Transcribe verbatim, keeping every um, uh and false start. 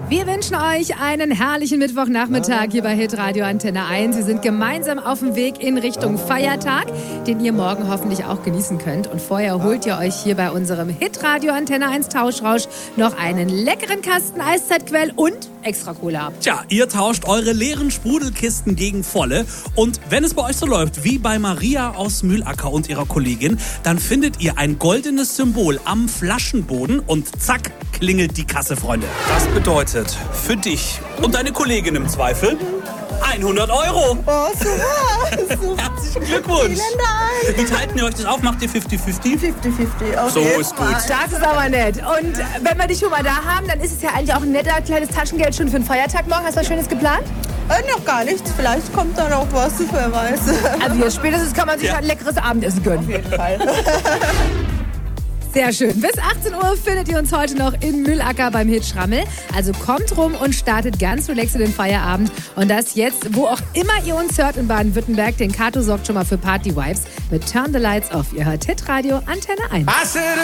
Wir wünschen euch einen herrlichen Mittwochnachmittag hier bei Hitradio Antenne eins. Wir sind gemeinsam auf dem Weg in Richtung Feiertag, den ihr morgen hoffentlich auch genießen könnt. Und vorher holt ihr euch hier bei unserem Hitradio Antenne eins Tauschrausch noch einen leckeren Kasten Eiszeitquell und extra Cola ab. Tja, ihr tauscht eure leeren Sprudelkisten gegen volle. Und wenn es bei euch so läuft wie bei Maria aus Mühlacker und ihrer Kollegin, dann findet ihr ein goldenes Symbol am Flaschenboden und zack, klingelt die Kasse, Freunde. Das bedeutet für dich und deine Kollegin im Zweifel hundert Euro. Oh, super. super. Herzlichen Glückwunsch. Vielen Dank. Wie teilt ihr euch das auf? Macht ihr fünfzig fünfzig? fünfzig fünfzig, auf So jeden ist gut. Fall. Das ist aber nett. Und wenn wir dich schon mal da haben, dann ist es ja eigentlich auch ein netter kleines Taschengeld schon für den Feiertag morgen. Hast du was Schönes geplant? Äh, noch gar nichts. Vielleicht kommt da noch was, wer weiß. Also jetzt spätestens kann man sich Ja. ein leckeres Abendessen gönnen. Auf jeden Fall. Sehr schön. Bis achtzehn Uhr findet ihr uns heute noch in Mühlacker beim Hit Schrammel. Also kommt rum und startet ganz relaxed in den Feierabend. Und das jetzt, wo auch immer ihr uns hört in Baden-Württemberg. Denn Kato sorgt schon mal für Party-Vibes mit Turn the Lights Off. Ihr hört Hitradio Antenne eins.